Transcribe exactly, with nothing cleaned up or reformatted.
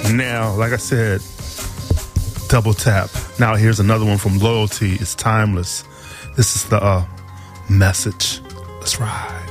Now, like I said, double tap. Now here's another one from Loyalty. It's timeless. This is the uh, message. Let's ride.